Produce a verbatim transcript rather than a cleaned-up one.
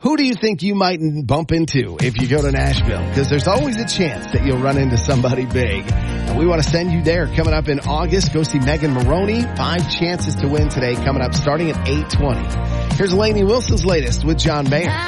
Who do you think you might bump into if you go to Nashville? Because there's always a chance that you'll run into somebody big. And we want to send you there. Coming up in August, go see Megan Maroney. Five chances to win today coming up starting at eight twenty. Here's Lainey Wilson's latest with John Mayer.